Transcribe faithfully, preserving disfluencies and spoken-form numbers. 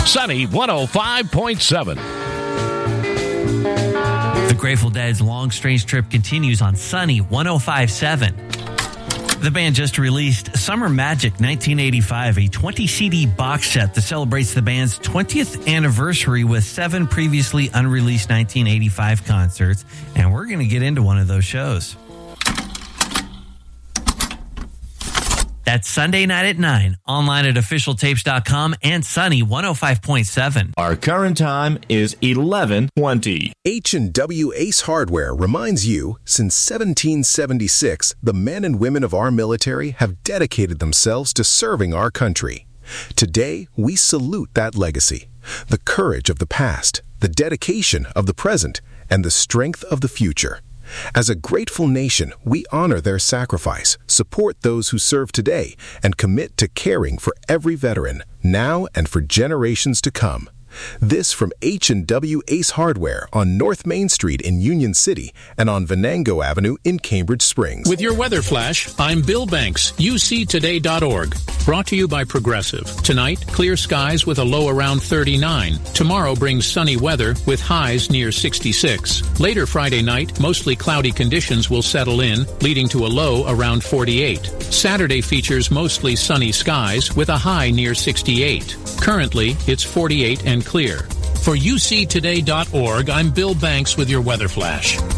Sunny one oh five point seven. The Grateful Dead's Long Strange Trip continues on Sunny one oh five point seven. The band just released Summer Magic nineteen eighty-five, a twenty C D box set that celebrates the band's twentieth anniversary with seven previously unreleased nineteen eighty-five concerts, and we're going to get into one of those shows. That's Sunday night at nine, online at official tapes dot com and Sunny one oh five point seven. Our current time is eleven twenty. H and W Ace Hardware reminds you, since seventeen seventy-six, the men and women of our military have dedicated themselves to serving our country. Today, we salute that legacy, the courage of the past, the dedication of the present, and the strength of the future. As a grateful nation, we honor their sacrifice, support those who serve today, and commit to caring for every veteran, now and for generations to come. This from H and W Ace Hardware on North Main Street in Union City and on Venango Avenue in Cambridge Springs. With your weather flash, I'm Bill Banks, U C today dot org. Brought to you by Progressive. Tonight, clear skies with a low around thirty-nine. Tomorrow brings sunny weather with highs near sixty-six. Later Friday night, mostly cloudy conditions will settle in, leading to a low around forty-eight. Saturday features mostly sunny skies with a high near sixty-eight. Currently, it's forty-eight and clear. For U C today dot org, I'm Bill Banks with your weather flash.